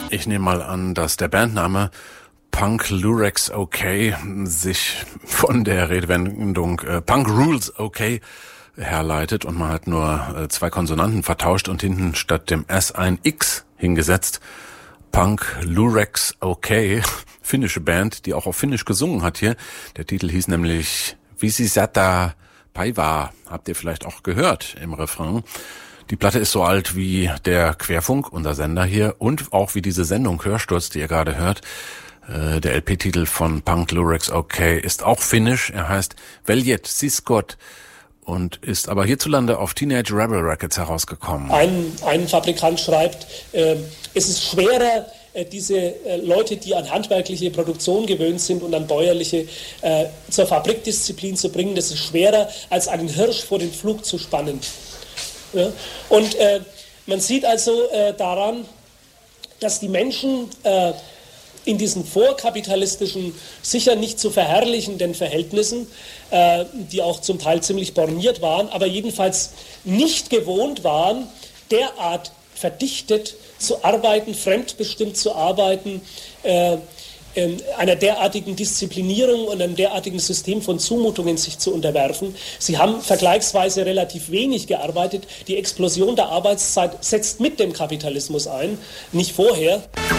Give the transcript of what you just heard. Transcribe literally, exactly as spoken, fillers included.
Ich nehme mal an, dass der Bandname Punk Lurex OK sich von der Redewendung äh, Punk Rules OK herleitet und man hat nur äh, zwei Konsonanten vertauscht und hinten statt dem S ein X hingesetzt. Punk Lurex OK, finnische Band, die auch auf Finnisch gesungen hat hier. Der Titel hieß nämlich Visisata Paiva, habt ihr vielleicht auch gehört im Refrain. Die Platte ist so alt wie der Querfunk, unser Sender hier, und auch wie diese Sendung Hörsturz, die ihr gerade hört. Äh, der L P-Titel von Punk Lurex OK ist auch finnisch. Er heißt Veljet Siskot und ist aber hierzulande auf Teenage Rebel Records herausgekommen. Ein, ein Fabrikant schreibt, äh, es ist schwerer, äh, diese äh, Leute, die an handwerkliche Produktion gewöhnt sind und an bäuerliche, äh, zur Fabrikdisziplin zu bringen. Das ist schwerer, als einen Hirsch vor den Pflug zu spannen. Ja? Und äh, man sieht also äh, daran, dass die Menschen äh, in diesen vorkapitalistischen, sicher nicht zu verherrlichenden Verhältnissen, äh, die auch zum Teil ziemlich borniert waren, aber jedenfalls nicht gewohnt waren, derart verdichtet zu arbeiten, fremdbestimmt zu arbeiten, äh, einer derartigen Disziplinierung und einem derartigen System von Zumutungen sich zu unterwerfen. Sie haben vergleichsweise relativ wenig gearbeitet. Die Explosion der Arbeitszeit setzt mit dem Kapitalismus ein, nicht vorher.